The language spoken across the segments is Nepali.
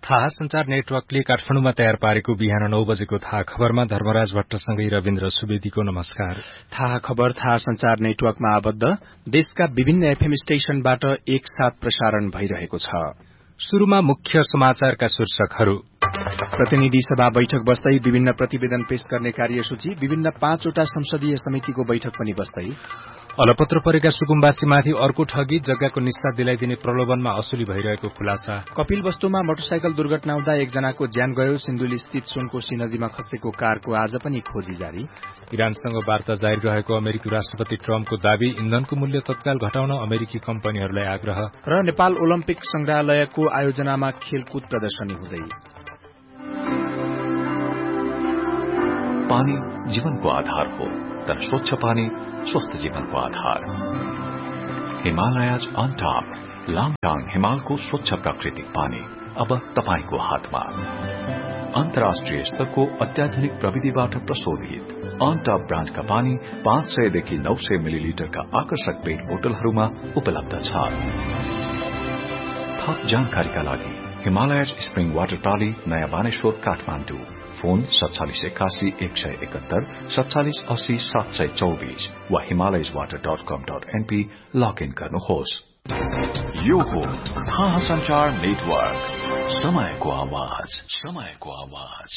थाहा संचार नेटवर्कले काठमाडौँमा तयार पारेको बिहान 9 बजेको थाहा खबरमा धर्मराज भट्टसँगै रविन्द्र सुवेदीको नमस्कार। थाहा खबर थाहा संचार नेटवर्कमा आबद्ध देशका विभिन्न एफएम स्टेशनबाट एकसाथ प्रसारण भइरहेको छ। शुरूमा मुख्य समाचारका शीर्षकहरू। प्रतिनिधि सभा बैठक बस्दै विभिन्न प्रतिवेदन पेश गर्ने कार्यसूची, विभिन्न 5 वटा संसदीय समितिको बैठक पनि बस्दै। अलपत्र परेका सुकुम्बासीमाथि अर्को ठगी, जग्गाको निस्ता दिलाइदिने प्रलोभनमा असुली भइरहेको खुलासा। कपिल वस्तुमा मोटरसाइकल दुर्घटना हुँदा एकजनाको ज्यान गयो। सिन्धुली स्थित सुनकोशी नदीमा खसेको कारको आज पनि खोजी जारी। इरानसँग वार्ता जारी रहेको अमेरिकी राष्ट्रपति ट्रम्पको दावी, इन्धनको मूल्य तत्काल घटाउन अमेरिकी कम्पनीहरूलाई आग्रह। र नेपाल ओलम्पिक संग्रहालयको आयोजनामा खेलकुद प्रदर्शनी हुँदै। पानी जीवनको आधार हो, तर स्वच्छ पानी स्वस्थ जीवनको आधार। हिमालयज अन टॉप, लाङटाङ हिमालको स्वच्छ प्राकृतिक पानी अब तपाईको हातमा। अन्तर्राष्ट्रिय स्तरको अत्याधुनिक प्रविधिबाट प्रशोधित अन टॉप ब्रान्डका पानी 500 देखि 900 मिलिलिटरका आकर्षक पेट बोतलहरूमा उपलब्ध छ। थप जानकारीका लागि हिमालयज स्प्रिङ वाटर प्रणाली, नयाँ बानेश्वर, काठमाडौँ। फोन 4781 171 4780 724 वा himalayaswater.com.np लगइन गर्नुहोस्। यो हो थाहा संचार नेटवर्क, समयको आवाज, समयको आवाज।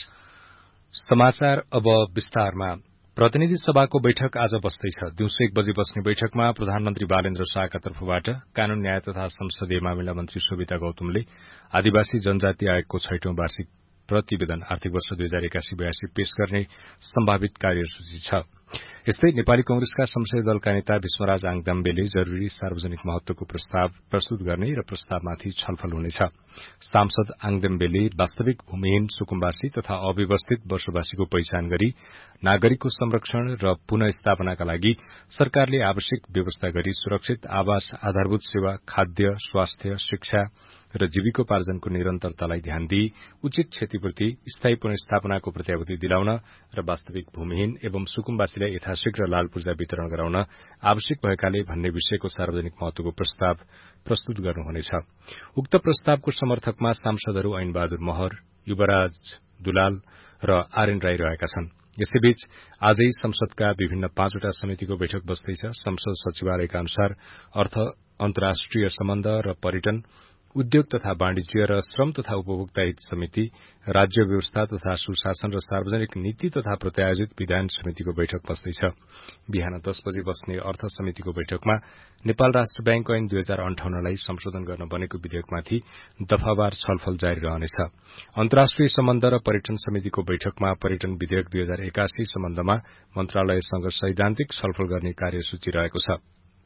समाचार अब विस्तारमा। प्रतिनिधि सभाको बैठक आज बस्दैछ। दिउँसो 1 बजे बस्ने बैठकमा प्रधानमन्त्री बालेन्द्र शाहका तर्फबाट कानून न्याय तथा संसदीय मामिला मन्त्री शोभिता गौतमले आदिवासी जनजाति आयोगको 6औं वार्षिक प्रतिवेदन आर्थिक वर्ष 2081-82 पेश गर्ने सम्भावित कार्यसूची छ। यस्तै नेपाली कंग्रेसका संसदीय दलका नेता भीष्मराज आङदाम्बेले जरूरी सार्वजनिक महत्वको प्रस्ताव प्रस्तुत गर्ने र प्रस्तावमाथि छलफल हुनेछ। सांसद आङदाम्बेले वास्तविक भूमिहीन सुकुम्बासी तथा अव्यवस्थित बसोबासीको पहिचान गरी नागरिकको संरक्षण र पुनःस्थापनाका लागि सरकारले आवश्यक व्यवस्था गरी सुरक्षित आवास, आधारभूत सेवा, खाद्य, स्वास्थ्य, शिक्षा र जीविकोपार्जनको निरन्तरतालाई ध्यान दिई उचित क्षतिपूर्ति, स्थायी पुनःस्थापनाको प्रत्याभूति दिलाउन र वास्तविक भूमिहीन एवं सुकुम्बासीलाई यथाशीघ्र लाल पूर्जा वितरण गराउन आवश्यक भएकाले भन्ने विषयको सार्वजनिक महत्वको प्रस्ताव प्रस्तुत गर्नुहुनेछ। उक्त प्रस्तावको समर्थकमा सांसदहरू ऐनबहादुर महर, युवराज दुलाल र आरएन राई रहेका छन्। यसैबीच आजै संसदका विभिन्न 5 वटा समितिको बैठक बस्दैछ। संसद सचिवालयका अनुसार अर्थ, अन्तर्राष्ट्रिय सम्बन्ध र पर्यटन, उद्योग तथा वाणिज्य र श्रम तथा उपभोक्ता हित समिति, राज्य व्यवस्था तथा सुशासन र सार्वजनिक नीति तथा प्रत्यायोजित विधान समितिको बैठक बस्दैछ। बिहान 10 बजे बस्ने अर्थ समितिको बैठकमा नेपाल राष्ट्र बैंक ऐन 2058 लाई संशोधन गर्न बनेको विधेयकमाथि दफावार छलफल जारी रहनेछ। अन्तर्राष्ट्रिय सम्बन्ध र पर्यटन समितिको बैठकमा पर्यटन विधेयक 2081 सम्बन्धमा मन्त्रालयसँग सैद्धान्तिक छलफल गर्ने कार्यसूची रहेको छ।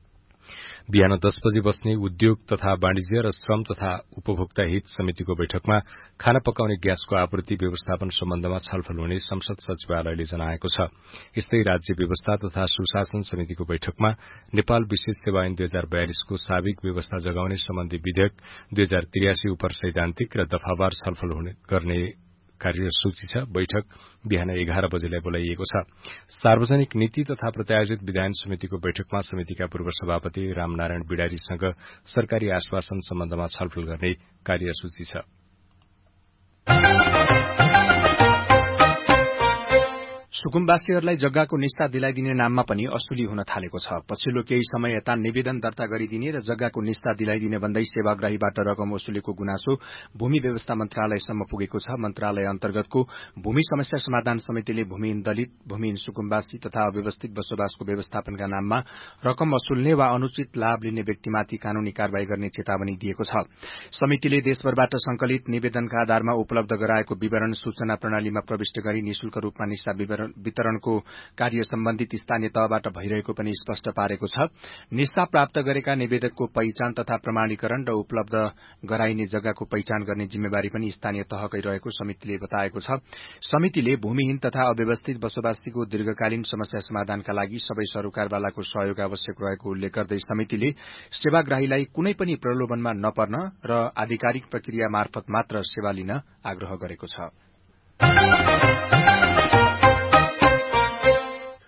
बिहान 10 बजे बस्ने उद्योग तथा वाणिज्य र श्रम तथा उपभोक्ता हित समितिको बैठकमा खाना पकाउने ग्यासको आपूर्ति व्यवस्थापन सम्बन्धमा छलफल हुने संसद सचिवालयले जनाएको छ। यस्तै राज्य व्यवस्था तथा सुशासन समितिको बैठकमा नेपाल विशेष सेवा ऐन 2042 को साविक व्यवस्था जगाउने सम्बन्धी विधेयक 2083 उप सैद्धान्तिक र दफावार छलफल गर्ने कार्यसूची छ। बैठक बिहान 11 बजेलाई बोलाइएको छ। सार्वजनिक नीति तथा प्रत्यायोजित विधान समितिको बैठकमा समितिका पूर्व सभापति रामनारायण बिडारीसँग सरकारी आश्वासन सम्बन्धमा छलफल गर्ने कार्यसूची छ। सुकुम्बासीहरूलाई जग्गाको निस्ता दिलाइदिने नाममा पनि असुली हुन थालेको छ। पछिल्लो केही समय यता निवेदन दर्ता गरिदिने र जग्गाको निस्ता दिलाइदिने भन्दै सेवाग्राहीबाट रकम वसूलेको गुनासो भूमि व्यवस्था मन्त्रालयसम्म पुगेको छ। मन्त्रालय अन्तर्गतको भूमि समस्या समाधान समितिले भूमिहीन दलित, भूमिहीन सुकुम्बासी तथा अव्यवस्थित बसोबासको व्यवस्थापनका नाममा रकम वसूल्ने वा अनुचित लाभ लिने व्यक्तिमाथि कानूनी कारवाही गर्ने चेतावनी दिएको छ। समितिले देशभरबाट संकलित निवेदनका आधारमा उपलब्ध गराएको विवरण सूचना प्रणालीमा प्रविष्ट गरी निशुल्क रूपमा निस्ता वितरणको कार्य सम्बन्धित स्थानीय तहबाट भइरहेको पनि स्पष्ट पारेको छ। निस्ता प्राप्त गरेका निवेदकको पहिचान तथा प्रमाणीकरण र उपलब्ध गराइने जग्गाको पहिचान गर्ने जिम्मेवारी पनि स्थानीय तहकै रहेको समितिले बताएको छ। समितिले भूमिहीन तथा अव्यवस्थित बसोबासीको दीर्घकालीन समस्या समाधानका लागि सबै सरकारवालाको सहयोग आवश्यक रहेको उल्लेख गर्दै समितिले सेवाग्राहीलाई कुनै पनि प्रलोभनमा नपर्न र आधिकारिक प्रक्रिया मार्फत मात्र सेवा लिन आग्रह गरेको छ।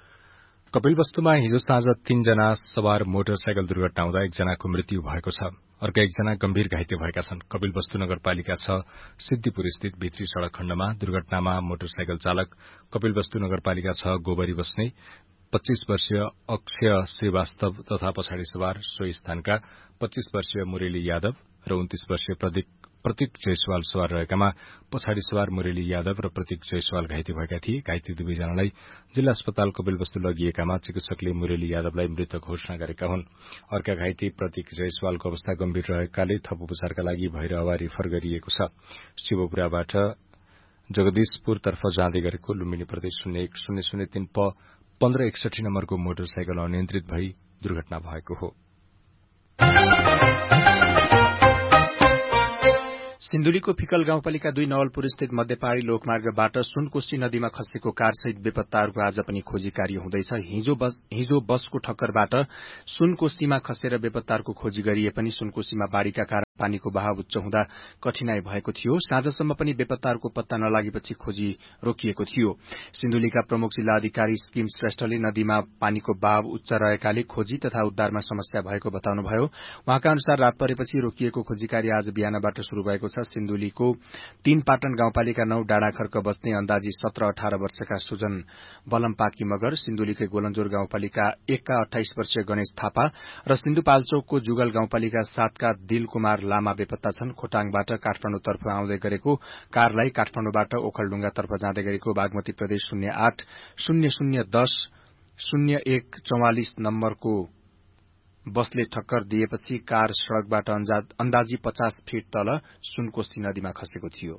कपिलवस्तुमा हिजो साँझ 3 जना सवार मोटरसाइकल दुर्घटना हुँदा 1 जनाको मृत्यु भएको छ। अर्का एकजना गम्भीर घाइते भएका छन्। कपिलवस्तु नगरपालिका 6 सिद्धिपुर स्थित भित्री सड़क खण्डमा दुर्घटनामा मोटरसाइकल चालक, कपिलवस्तु नगरपालिका 6 गोबरी बस्ने 25 वर्षीय अक्षय श्रीवास्तव तथा पछाडि सवार सोही स्थानका 25 वर्षीय मुरेली यादव र 29 वर्षीय प्रतीक जयसवाल सवार रहेकामा पछाडि सवार मुरेली यादव र प्रतीक जयसवाल घाइते भएका थिए। घाइते दुवैजनालाई जिल्ला अस्पताल कपिलवस्तु लगिएकामा चिकित्सकले मुरेली यादवलाई मृत घोषणा गरेका हुन्। अर्का घाइते प्रतीक जयसवालको अवस्था गम्भीर रहेकाले थप उपचारका लागि भैरहवा रिफर गरिएको छ। शिवपुराबाट जगदीशपुरतर्फ जाँदै गरेको लुम्बिनी प्रदेश 01-003 प 1561 नम्बरको मोटरसाइकल अनियन्त्रित भई दुर्घटना भएको हो। सिन्धुलीको फिकल गाउँपालिका 2 नवलपुर स्थित मध्यपहाड़ी लोकमार्गबाट सुनकोशी नदीमा खसेको कारसहित बेपत्ताहरूको आज पनि खोजी कार्य हुँदैछ। हिजो बसको ठक्करबाट सुनकोशीमा खसेर बेपत्ताहरूको खोजी गरिए पनि सुनकोशीमा बाढ़ीका कारण पानीको बहाव उच्च हुँदा कठिनाई भएको थियो। साँझसम्म पनि बेपत्ताहरूको पत्ता नलागेपछि खोजी रोकिएको थियो। सिन्धुलीका प्रमुख जिल्ला अधिकारी स्किम श्रेष्ठले नदीमा पानीको बहाव उच्च रहेकाले खोजी तथा उद्धारमा समस्या भएको बताउनुभयो। उहाँका अनुसार रात परेपछि रोकिएको खोजी कार्य आज बिहानबाट शुरू भएको छ। सिन्धुलीको 3 पाटन गाउँपालिका 9 डाँडाखर्क बस्ने अन्दाजी 17-18 वर्षका सुजन बलमपाकी मगर, सिन्धुलीकै गोलन्जोर गाउँपालिका 1 का 28 वर्षीय गणेश थापा र सिन्धुपाल्चोकको जुगल गाउँपालिका 7 का दिलकुमार लामा बेपत्ता छन्। खोटाङबाट काठमाडौँतर्फ आउँदै गरेको कारलाई काठमाडौँबाट ओखलढुङ्गातर्फ जाँदै गरेको बागमती प्रदेश 08-0010-0144 नम्बरको बसले ठक्कर दिएपछि कार सड़कबाट अन्दाजी 50 फिट तल सुनकोशी नदीमा खसेको थियो।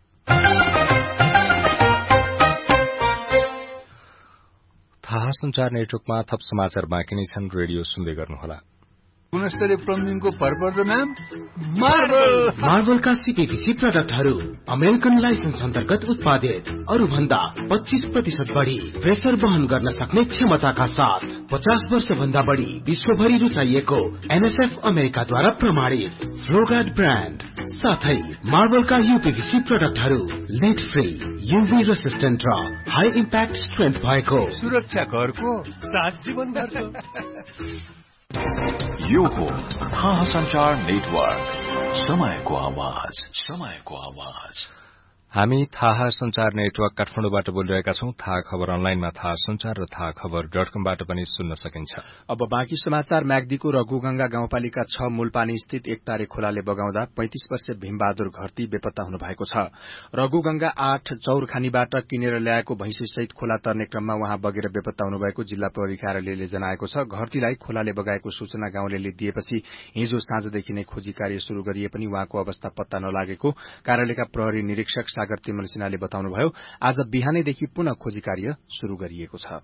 थाहा संचार नेटवर्कमा थप समाचार बाँकी नै छन्। रेडियो सुन्दै गर्नुहोला। गुणस्तरीय प्लम्बिङको भरपर्दो नाम मार्बलका सीपीवीसी प्रडक्टहरू अमेरिकन लाइसेन्स अन्तर्गत उत्पादित, अरू भन्दा 25% बढ़ी प्रेसर वहन गर्न सक्ने क्षमताका साथ 50 वर्ष भन्दा बढ़ी विश्वभरि रुचाइएको एनएसएफ अमेरिकाद्वारा प्रमाणित फ्लोगार्ड ब्रान्ड साथै मार्बलका यूपीवीसी प्रडक्टहरू लेड फ्री, यूभी रेसिस्टेन्ट र हाई इम्प्याक्ट स्ट्रेन्थ भएको सुरक्षा घरको साथ जीवनभरको। यो हो थाहा संचार नेटवर्क, समयको आवाज। हामी थाहा संचार नेटवर्क काठमाडौँबाट बोलिरहेका छौं। थाहा खबर अनलाइनमा थाहा संचार र थाहा खबर.com-बाट पनि सुन्न सकिन्छ। अब बाँकी समाचार। म्याग्दीको रघुगंगा गाउँपालिका 6 मूलपानी स्थित एकतारे खोलाले बगाउँदा 35 वर्षीय भीमबहादुर घरती बेपत्ता हुनु भएको छ। रघुगंगा 8 चौरखानीबाट किनेर ल्याएको भैंसीसहित खोला तर्ने क्रममा उहाँ बगेर बेपत्ता हुनुभएको जिल्ला प्रहरी कार्यालयले जनाएको छ। घरतीलाई खोलाले बगाएको सूचना गाउँलेले दिएपछि हिजो साँझदेखि नै खोजी कार्य शुरू गरिए पनि उहाँको अवस्था पत्ता नलागेको कार्यालयका प्रहरी निरीक्षक सागर तिमल सिन्हाले बताउनुभयो। आज बिहानैदेखि पुनः खोजी कार्य शुरू गरिएको छ।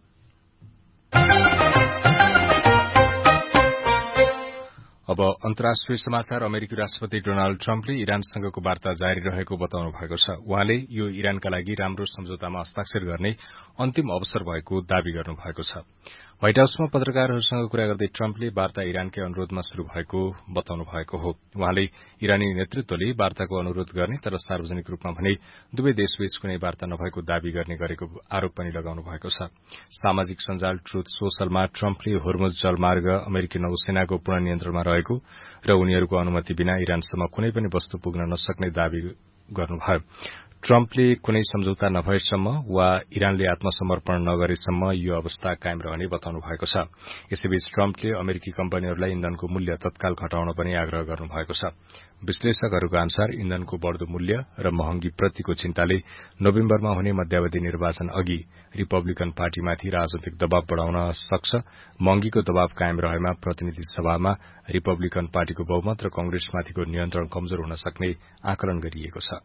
अब अन्तर्राष्ट्रिय समाचार। अमेरिकी राष्ट्रपति डोनाल्ड ट्रम्पले इरानसँगको वार्ता जारी रहेको बताउनु भएको छ। उहाँले यो इरानका लागि राम्रो सम्झौतामा हस्ताक्षर गर्ने अन्तिम अवसर भएको दावी गर्नु भएको छ। व्हाइट हाउसमा पत्रकारहरूसँग कुरा गर्दै ट्रम्पले वार्ता इरानकै अनुरोधमा शुरू भएको बताउनु भएको हो। उहाँले इरानी नेतृत्वले वार्ताको अनुरोध गर्ने तर सार्वजनिक रूपमा भने दुवै देशबीच कुनै वार्ता नभएको दावी गर्ने गरेको आरोप पनि लगाउनु भएको छ। सामाजिक सञ्जाल ट्रुथ सोशलमा ट्रम्पले होर्मुज जलमार्ग अमेरिकी नौसेनाको पूर्ण नियन्त्रणमा रहेको र उनीहरूको अनुमति बिना इरानसम्म कुनै पनि वस्तु पुग्न नसक्ने दावी गर्नुभयो। ट्रम्पले कुनै सम्झौता नभएसम्म वा इरानले आत्मसमर्पण नगरेसम्म यो अवस्था कायम रहने बताउनु भएको छ। यसैबीच ट्रम्पले अमेरिकी कम्पनीहरूलाई इन्धनको मूल्य तत्काल घटाउन पनि आग्रह गर्नुभएको छ। विश्लेषकहरूका अनुसार इन्धनको बढ़दो मूल्य र महँगी प्रतिको चिन्ताले नोभेम्बरमा हुने मध्यावधि निर्वाचन अघि रिपब्लिकन पार्टीमाथि राजनैतिक दबाव बढ़ाउन सक्छ। महँगीको दबाव कायम रहेमा प्रतिनिधि सभामा रिपब्लिकन पार्टीको बहुमत र कंग्रेसमाथिको नियन्त्रण कमजोर हुन सक्ने आकलन गरिएको छ।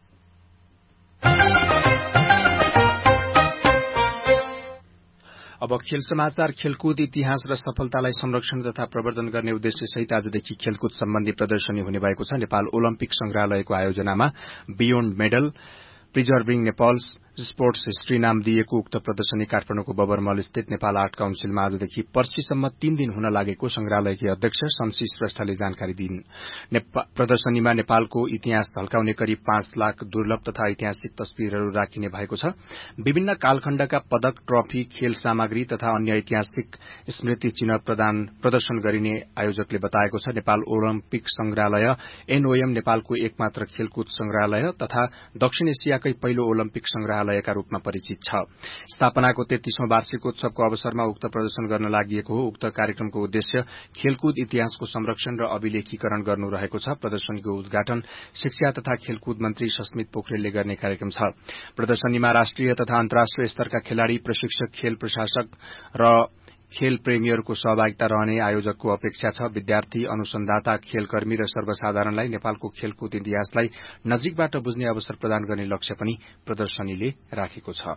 अब खेल समाचार। खेलकुद इतिहास र सफलतालाई संरक्षण तथा प्रवर्धन गर्ने उद्देश्यसहित आजदेखि खेलकुद सम्बन्धी प्रदर्शनी हुने भएको छ। Nepal Olympic संग्रहालयको आयोजनामा beyond medal, preserving sports history नाम दिएको उक्त प्रदर्शनी काठमाडौँको बबरमल स्थित नेपाल आर्ट काउन्सिलमा आजदेखि पर्सिसम्म 3 दिन हुन लागेको संग्रहालयकी अध्यक्ष शमशी श्रेष्ठले जानकारी दिइन्। प्रदर्शनीमा नेपालको इतिहास झल्काउने करिब 5 लाख दुर्लभ तथा ऐतिहासिक तस्विरहरू राखिने भएको छ। विभिन्न कालखण्डका पदक, ट्रफी, खेल सामग्री तथा अन्य ऐतिहासिक स्मृति चिन्ह प्रदर्शन गरिने आयोजकले बताएको छ। नेपाल ओलम्पिक संग्रहालय एनओएम नेपालको एकमात्र खेलकुद संग्रहालय तथा दक्षिण एशियाकै पहिलो ओलम्पिक संग्रहालयका रूपमा परिचित छ। स्थापनाको 33औं वार्षिकोत्सवको अवसरमा उक्त प्रदर्शन गर्न लागि हो। उक्त कार्यक्रमको उद्देश्य खेलकुद इतिहासको संरक्षण र अभिलेखीकरण गर्नु रहेको छ। प्रदर्शनीको उद्घाटन शिक्षा तथा खेलकुद मन्त्री सस्मित पोखरेलले गर्ने कार्यक्रम छ। प्रदर्शनीमा राष्ट्रिय तथा अन्तर्राष्ट्रिय स्तरका खेलाड़ी, प्रशिक्षक, खेल प्रशासक र खेल प्रेमीहरूको सहभागिता रहने आयोजकको अपेक्षा छ। विद्यार्थी, अनुसन्धाता, खेलकर्मी र सर्वसाधारणलाई नेपालको खेलकुद इतिहासलाई नजिकबाट बुझ्ने अवसर प्रदान गर्ने लक्ष्य पनि प्रदर्शनीले राखेको छ।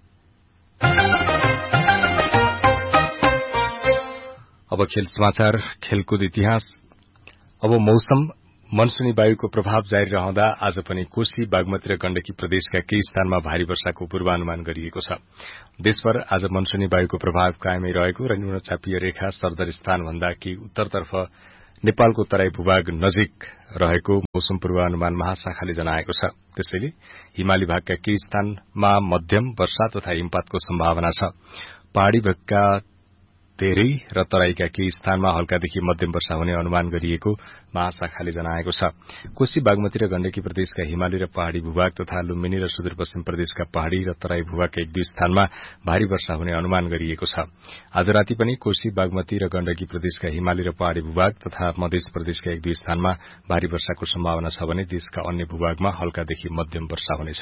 अब खेल समाचार, खेलकुद इतिहास। अब मौसम। मनसूनी वायुको प्रभाव जारी रहँदा आज पनि कोशी, बागमती र गण्डकी प्रदेशका केही स्थानमा भारी वर्षाको पूर्वानुमान गरिएको छ। देशभर आज मनसूनी वायुको प्रभाव कायमै रहेको र न्यूनचापीय रेखा सरदर स्थानभन्दा केही उत्तरतर्फ नेपालको तराई भूभाग नजिक रहेको मौसम पूर्वानुमान महाशाखाले जनाएको छ। त्यसैले हिमाली भागका केही स्थानमा मध्यम वर्षा तथा हिमपातको सम्भावना छ। पहाड़ी भागका धेरै र तराईका केही स्थानमा हल्कादेखि मध्यम वर्षा हुने अनुमान गरिएको महाशाखाले जनाएको छ। कोशी, बागमती र गण्डकी प्रदेशका हिमाली र पहाड़ी भूभाग तथा लुम्बिनी र सुदूरपश्चिम प्रदेशका पहाड़ी र तराई भूभागका 1-2 स्थानमा भारी वर्षा हुने अनुमान गरिएको छ। आज राति पनि कोशी, बागमती र गण्डकी प्रदेशका हिमाली र पहाड़ी भूभाग तथा मध्य प्रदेशका 1-2 स्थानमा भारी वर्षाको सम्भावना छ भने देशका अन्य भूभागमा हल्कादेखि मध्यम वर्षा हुनेछ।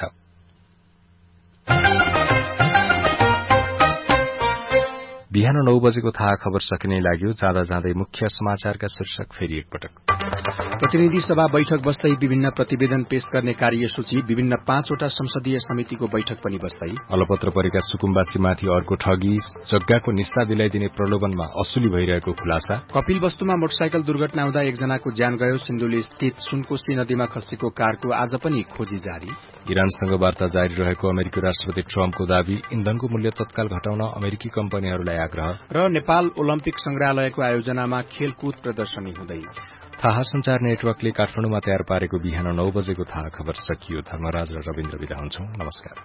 बिहान 9 बजेको थाहा खबर सकिने लाग्यो। जाँदा जाँदै मुख्य समाचारका शीर्षक फेरि एकपटक। प्रतिनिधि सभा बैठक बस्दै विभिन्न प्रतिवेदन पेश गर्ने कार्यसूची। विभिन्न 5वटा संसदीय समितिको बैठक पनि बस्दै। अलपत्र परेका सुकुम्बासीमाथि अर्को ठगी। जग्गाको निस्सा दिलाइदिने प्रलोभनमा असुली भइरहेको खुलासा। कपिलवस्तुमा मोटरसाइकल दुर्घटना हुँदा एकजनाको ज्यान गयो। सिन्धुली स्थित सुनकोशी नदीमा खसेको कारको आज पनि खोजी जारी। इरानसँग वार्ता जारी रहेको अमेरिकी राष्ट्रपति ट्रम्पको दावी। इन्धनको मूल्य तत्काल घटाउन अमेरिकी कम्पनीहरूलाई आग्रह। र नेपाल ओलम्पिक संग्रहालयको आयोजनामा खेलकुद प्रदर्शनी हुँदै। थाहा संचार नेटवर्कले काठमाडौँमा तयार पारेको बिहान 9 बजेको थाहा खबर सकियो। धर्मराज र रविन्द्र विदा हुन्छौं। नमस्कार।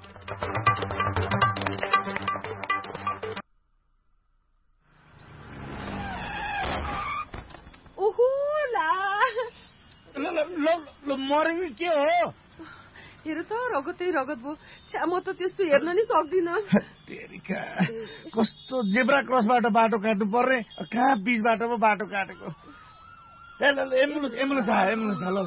मरेको के हो? हेर त रगतै रगत भयो। म त त्यस्तो हेर्न नि सक्दिन। कस्तो जेब्रा क्रसबाट बाटो काट्नु पर्ने, कहाँ बीचबाट पो बाटो काटेको। एम्बुलेन्स आयो।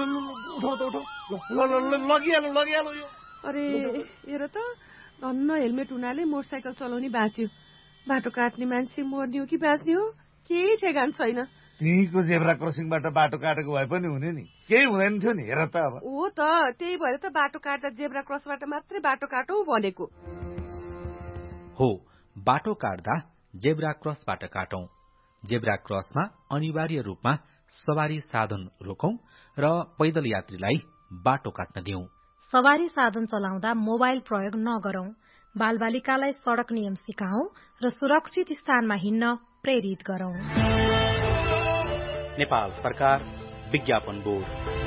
लगिहाल्नु यो। अरे हेर त, धन्न हेलमेट हुनाले मोटरसाइकल चलाउने बाँच्यो। बाटो काट्ने मान्छे मर्ने हो कि बाँच्ने हो केही ठेगान छैन। त्यहीँको जेब्रा क्रसिङबाट बाटो काटेको भए पनि हुने नि, केही हुँदैन थियो नि। हेर त अब हो त, त्यही भएर त बाटो काट्दा जेब्रा क्रसबाट मात्रै बाटो काटौँ भनेको हो। बाटो काट्दा जेब्रा क्रसबाट काटौं। जेब्रा क्रसमा अनिवार्य रूपमा सवारी साधन रोकौं र पैदल यात्रीलाई बाटो काट्न दिउँ। सवारी साधन चलाउँदा मोबाइल प्रयोग नगरौं। बालबालिकालाई सड़क नियम सिकाऊ र सुरक्षित स्थानमा हिँड्न प्रेरित गरौं। नेपाल सरकार, विज्ञापन बोर्ड।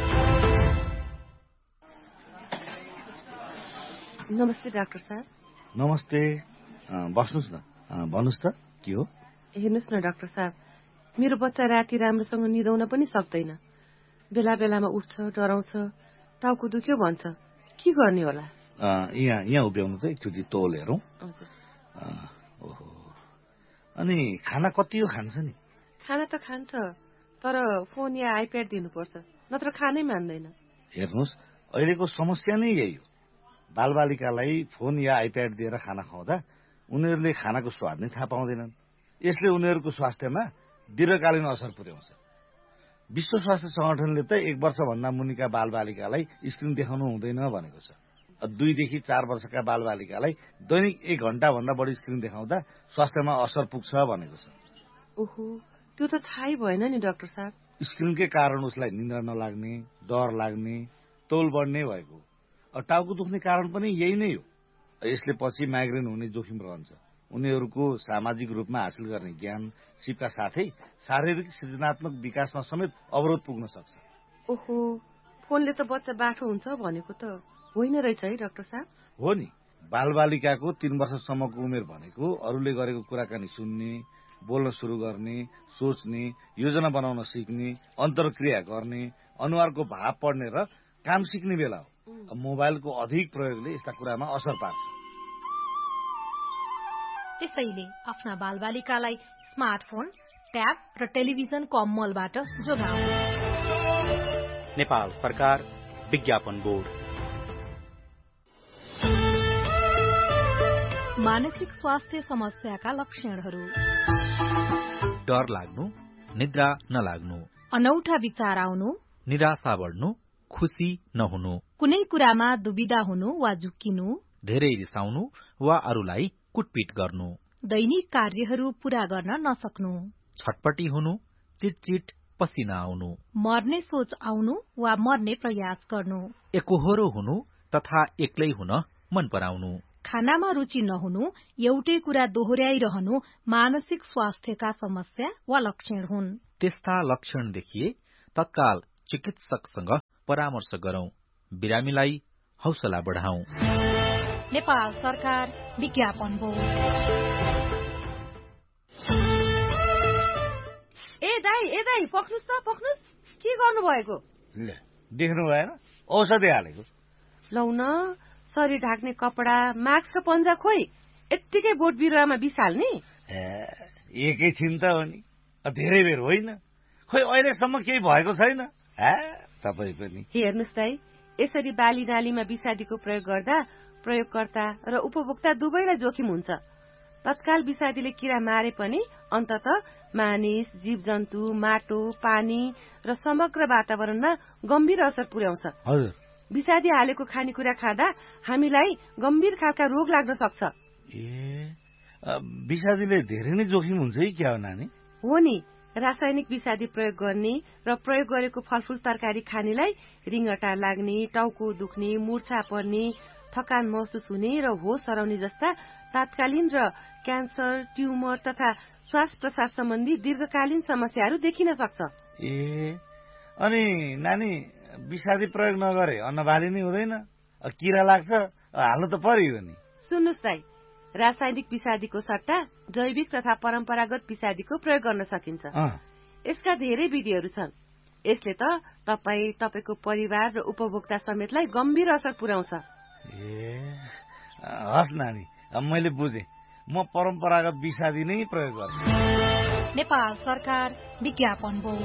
नमस्ते डाक्टर साहब। नमस्ते, बस्नुहोस् न। भन्नुहोस् त के हो? हेर्नुहोस् न डाक्टर साहब, मेरो बच्चा राति राम्रोसँग निदाउन पनि सक्दैन। बेला बेलामा उठ्छ, डराउँछ, टाउको दुख्यो भन्छ। के गर्ने होला? यहाँ उभ्याउनु त एकचोटि तौल हेरौँ। हजुर। ओहो, अनि खाना कति हो खान्छ नि? खाना त खान्छ, तर फोन या आइप्याड दिनुपर्छ, नत्र खानै मान्दैन। हेर्नुहोस्, अहिलेको समस्या नै यही हो। बालबालिकालाई फोन या आइप्याड दिएर खाना खुवाउँदा उनीहरूले खानाको स्वाद नै थाहा पाउँदैनन्। यसले उनीहरूको स्वास्थ्यमा दीर्घकालीन असर पुर्याउँछ। विश्व स्वास्थ्य संगठनले त 1 वर्षभन्दा मुनिका बालबालिकालाई स्क्रिन देखाउनु हुँदैन भनेको छ। 2 देखि 4 वर्षका बालबालिकालाई दैनिक 1 घण्टाभन्दा बढी स्क्रिन देखाउँदा स्वास्थ्यमा असर पुग्छ भनेको छ। ओहो, त्यो त थाहै भएन नि डाक्टर साहब। स्क्रिनकै कारण उसलाई निद्रा नलाग्ने, डर लाग्ने, तौल बढ्ने भएको। टाउको दुख्ने कारण पनि यही नै हो। यसले पछि माइग्रेन हुने जोखिम रहन्छ। उनीहरूको सामाजिक रूपमा हासिल गर्ने ज्ञान सिपका साथै शारीरिक सृजनात्मक विकासमा समेत अवरोध पुग्न सक्छ। ओहो, फोनले त बच्चा बाठो हुन्छ भनेको त होइन रहेछ है डाक्टर साहब? हो नि, बालबालिकाको 3 वर्षसम्मको उमेर भनेको अरूले गरेको कुराकानी सुन्ने, बोल्न सुरु गर्ने, सोच्ने, योजना बनाउन सिक्ने, अन्तर्क्रिया गर्ने, अनुहारको भाव पढ्ने र काम सिक्ने बेला हो। मोबाइलको अधिक प्रयोगले यस्ता कुरामा असर पार्छ। त्यसैले आफ्ना बालबालिकालाई स्मार्टफोन, ट्याब र टेलिभिजनको अम्मलबाट जोगाउनु। नेपाल सरकार विज्ञापन बोर्ड। मानसिक स्वास्थ्य समस्याका लक्षणहरू: डर लाग्नु, निद्रा नलाग्नु, अनौठा विचार आउनु, निराशा बढ्नु, खुसी नहुनु, कुनै कुरामा दुविधा हुनु वा झुक्किनु, धेरै रिसाउनु वा अरूलाई कुटपिट गर्नु, दैनिक कार्यहरू पूरा गर्न नसक्नु, छटपटी हुनु, चिटचिट पसिना आउनु, मर्ने सोच आउनु वा मर्ने प्रयास गर्नु, एकोहोरो हुनु तथा एक्लै हुन मन पराउनु, खानामा रुचि नहुनु, एउटै कुरा दोहोर्याइरहनु मानसिक स्वास्थ्यका समस्या वा लक्षण हुन्। त्यस्ता लक्षण देखिए तत्काल चिकित्सकसँग परामर्श गरौं। बिरामीलाई हौसला बढाऊ। नेपाल सरकार विज्ञापन बोर्ड। ए दाई पक्नुस् त पक्नुस्, के गर्नु भएको? देख्नु भएन, औषधि हालेको। लौ न, शरीर ढाक्ने कपडा, मास्क र पन्जा खोइ यत्तिकै बोट बिरुवामा बिसाल्ने? एकैछिन त हो नि, धेरै बेर होइन। खोइ अहिलेसम्म केही भएको छैन। तपाईँ पनि हेर्नुहोस् दाइ, यसरी बाली नालीमा विषादीको प्रयोग गर्दा प्रयोगकर्ता र उपभोक्ता दुवैलाई जोखिम हुन्छ। तत्काल विषादीले किरा मारे पनि अन्तत मानिस, जीवजन्तु, माटो, पानी र समग्र वातावरणमा गम्भीर असर पुर्याउँछ। हजुर, विषादी हालेको खानेकुरा खाँदा हामीलाई गम्भीर खालका रोग लाग्न सक्छ। विषादीले धेरै नै जोखिम हुन्छ है क्या हो नानी? हो नि, रासायनिक विषादी प्रयोग गर्ने र प्रयोग गरेको फलफूल तरकारी खानेलाई रिङ्गटा लाग्ने, टाउको दुख्ने, मूर्छा पर्ने, थकान महसुस हुने र होस हराउने जस्ता तात्कालीन र क्यान्सर, ट्युमर तथा श्वास प्रश्वास सम्बन्धी दीर्घकालीन समस्याहरू देखिन सक्छ। अनि नानी, विषादी प्रयोग नगरे अन्न बाली नै हुँदैन, किरा लाग्छ, हाल्नु त पर्यो नि। सुन्नुहोस् दाइ, रासायनिक विषादीको सट्टा जैविक तथा परम्परागत विषादीको प्रयोग गर्न सकिन्छ। यसका धेरै विधिहरू छन्। यसले त तपाईँ, तपाईँको परिवार र उपभोक्ता समेतलाई गम्भीर असर पुर्याउँछ। हस् नानी, मैले बुझेँ। म परम्परागत विषादी नै प्रयोग गर्छु। नेपाल सरकार विज्ञापन बोर्ड।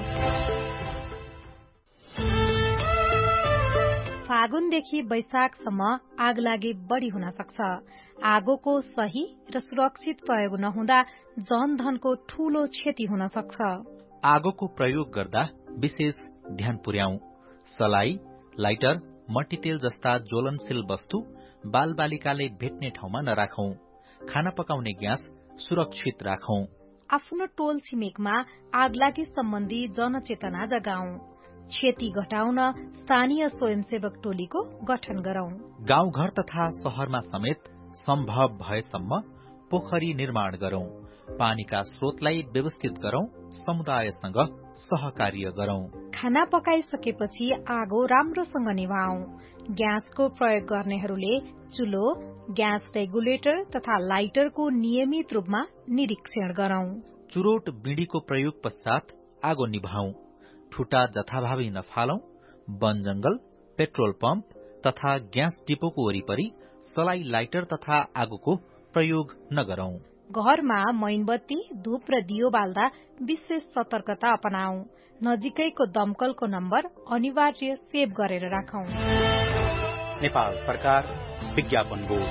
फागुनदेखि वैशाखसम्म आगलागी बढी हुन सक्छ। आगोको सही र सुरक्षित प्रयोग नहुँदा जनधनको ठूलो क्षति हुन सक्छ। आगोको प्रयोग गर्दा विशेष ध्यान पुर्याऊ। सलाई, लाइटर, मट्टीतेल जस्ता ज्वलनशील वस्तु बालबालिकाले भेट्ने ठाउँमा नराखौं। खाना पकाउने ग्यास सुरक्षित राखौं। आफ्नो टोल छिमेकमा आगलागी सम्बन्धी जनचेतना जगाऊ। क्षति घटाउन स्थानीय स्वयंसेवक टोलीको गठन गरौं। गाउँघर तथा शहरमा समेत सम्भव भएसम्म पोखरी निर्माण गरौं। पानीका स्रोतलाई व्यवस्थित गरौं। समुदायसँग सहकार्य गरौं। खाना पकाइसकेपछि आगो राम्रोसँग निभाऊ। ग्यासको प्रयोग गर्नेहरूले चुलो, ग्यास रेगुलेटर तथा लाइटरको नियमित रूपमा निरीक्षण गरौं। चुरोट बीडीको प्रयोग पश्चात आगो निभाऊ। ठुटा जथाभावी नफालौं। वन जंगल, पेट्रोल पम्प तथा ग्यास डिपोको वरिपरि सलाई, लाइटर तथा आगोको प्रयोग नगरौं। घरमा मैनबत्ती, धूप र दियो बाल्दा विशेष सतर्कता अपनाऊ। नजिकैको दमकलको नम्बर अनिवार्य सेभ गरेर राखौं। नेपाल सरकार विज्ञापन बोर्ड।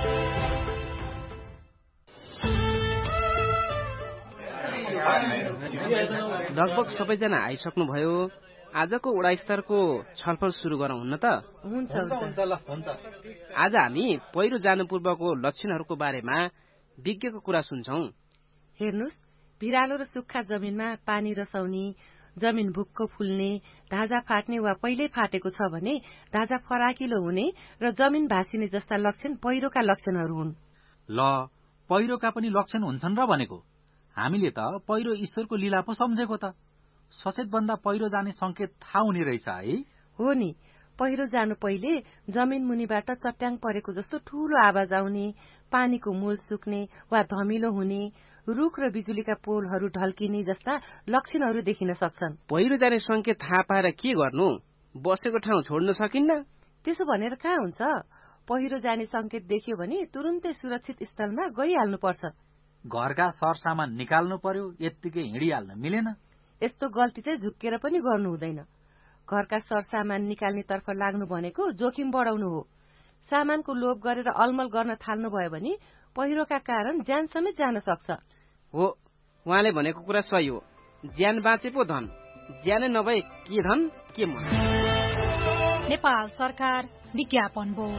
लगभग सबैजना आइसक्नुभयो। आजको वडा स्तरको छलफल सुरु गरौँ हुन्न त? हुन्छ। आज हामी पहिरो जानु पूर्वको लक्षणहरूको बारेमा विज्ञको कुरा सुन्छौं। हेर्नुहोस्, भिरालो र सुक्खा जमिनमा पानी रसाउने, जमिन भुक्क फुल्ने, ढाँचा फाट्ने वा पहिल्यै फाटेको छ भने ढाँचा फराकिलो हुने र जमिन भासिने जस्ता लक्षण पहिरोका लक्षणहरू हुन्। ल, पहिरोका पनि लक्षण हुन्छन् र भनेको? हामीले त पहिरो ईश्वरको लीला पो सम्झेको त। सचेत भन्दा पहिरो जाने संकेत थाहा हुने रहेछ है? हो नि, पहिरो जानु पहिले जमिन मुनिबाट चट्याङ परेको जस्तो ठूलो आवाज आउने, पानीको मूल सुक्ने वा धमिलो हुने, रुख र बिजुलीका पोलहरू ढल्किने जस्ता लक्षणहरू देखिन सक्छन्। पहिरो जाने संकेत थाहा पाएर के गर्नु? बसेको ठाउँ छोड्न सकिन्न? त्यसो भनेर कहाँ हुन्छ? पहिरो जाने संकेत देखियो भने तुरुन्तै सुरक्षित स्थलमा गइहाल्नुपर्छ। घरका सरसामान निकाल्नु पर्यो, यत्तिकै हिँडिहाल्न मिलेन। यस्तो गल्ती चाहिँ झुक्केर पनि गर्नु हुँदैन। घरका सरसामान निकाल्नेतर्फ लाग्नु भनेको जोखिम बढाउनु हो। सामानको लोभ गरेर अलमल गर्न थाल्नु भयो भने पहिरोका कारण ज्यान समेत जान सक्छ। हो, उहाँले भनेको कुरा सही हो। ज्यान बाँचे पो धन, ज्यानै नभए के धन के मन। नेपाल सरकार विज्ञापन बोर्ड।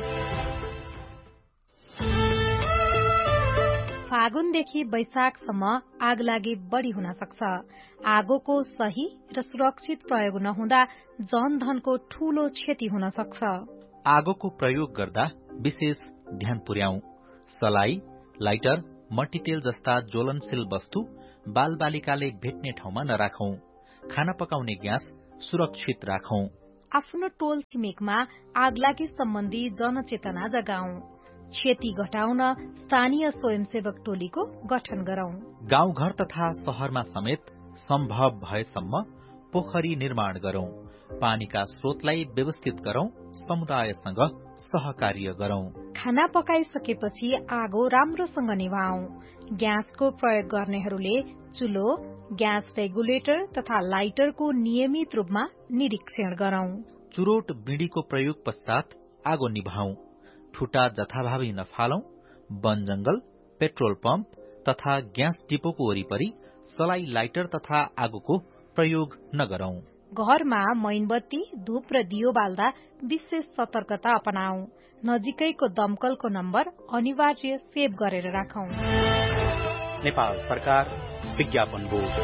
फागुनदेखि वैशाखसम्म आगलागी बढी हुन सक्छ। आगोको सही र सुरक्षित प्रयोग नहुँदा जनधनको ठूलो क्षति हुन सक्छ। आगोको प्रयोग गर्दा विशेष ध्यान पुर्याऊ। सलाई, लाइटर, मट्टीतेल जस्ता ज्वलनशील वस्तु बालबालिकाले भेट्ने ठाउँमा नराखौं। खाना पकाउने ग्यास सुरक्षित राखौं। आफ्नो टोल छिमेकमा आगलागी सम्बन्धी जनचेतना जगाऊ। क्षति घटाउन स्थानीय स्वयंसेवक टोलीको गठन गरौं। गाउँघर तथा शहरमा समेत सम्भव भएसम्म पोखरी निर्माण गरौं। पानीका स्रोतलाई व्यवस्थित गरौं। समुदायसँग सहकार्य गरौं। खाना पकाइसकेपछि आगो राम्रोसँग निभाऊ। ग्यासको प्रयोग गर्नेहरूले चुलो, ग्यास रेगुलेटर तथा लाइटरको नियमित रूपमा निरीक्षण गरौं। चुरोट बिँडीको प्रयोग पश्चात आगो निभाऊ। ठुटा जथाभावी नफालौं। वन जंगल, पेट्रोल पम्प तथा ग्यास डिपोको वरिपरि सलाई, लाइटर तथा आगोको प्रयोग नगरौं। घरमा मैनबत्ती, धूप र दियो बाल्दा विशेष सतर्कता अपनाऊ। नजिकैको दमकलको नम्बर अनिवार्य सेभ गरेर राखौं। नेपाल सरकार विज्ञापन बोर्ड।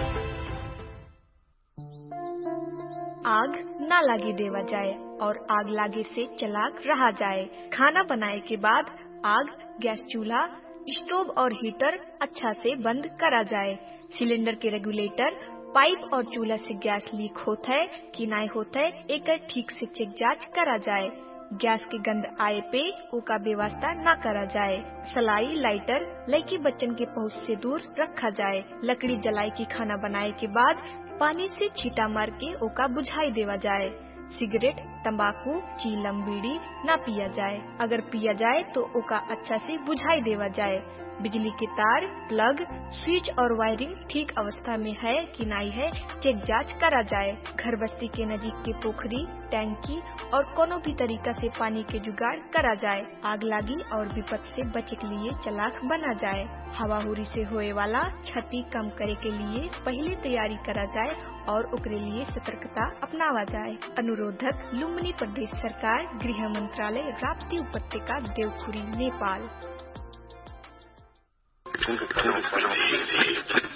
आग न लगी देवा जाए और आग लागे से चलाक रहा जाए। खाना बनाए के बाद आग गैस चूल्हा, स्टोव और हीटर अच्छा से बंद करा जाए। सिलेंडर के रेगुलेटर, पाइप और चूल्हा से गैस लीक होता है कि नहीं होता है, एक ठीक से चेक जांच करा जाए। गैस की गंध आए पे उसका व्यवस्था न करा जाए। सलाई, लाइटर लड़की बच्चन के पहुंच से दूर रखा जाए। लकड़ी जलाई की खाना बनाए के बाद पानी से छींटा मार के ओका बुझाई देवा जाए। सिगरेट, तंबाकू, चीलम, बीड़ी न पिया जाए। अगर पिया जाए तो ओका अच्छा से बुझाई देवा जाए। बिजली के तार, प्लग, स्विच और वायरिंग ठीक अवस्था में है कि नहीं है, चेक जांच करा जाए। घर बस्ती के नजीक के पोखरी, टैंकी और कोनो भी तरीका से पानी के जुगाड़ करा जाए। आग लागी और विपद से बचे के लिए चलाक बना जाए। हवाहुरी से होए वाला क्षति कम करे के लिए पहले तैयारी करा जाए और उसके लिए सतर्कता अपनावा जाए। अनुरोधक लुम्बिनी प्रदेश सरकार, गृह मंत्रालय, राप्ती उपत्यका, देवखुरी, नेपाल।